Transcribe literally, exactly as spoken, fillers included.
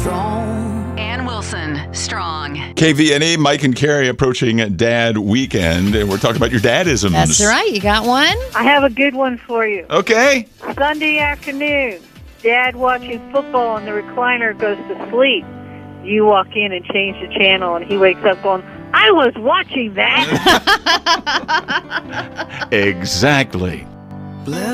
strong. Ann Wilson, Strong. K V N E, Mike and Carrie approaching Dad Weekend, and we're talking about your dadisms. That's right. You got one? I have a good one for you. Okay. Sunday afternoon, Dad watching football and the recliner goes to sleep. You walk in and change the channel, and he wakes up going, I was watching that. Exactly. Bless